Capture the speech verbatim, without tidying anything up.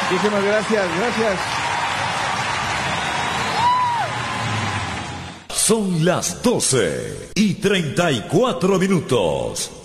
Muchísimas gracias, gracias. Son las doce y treinta y cuatro minutos.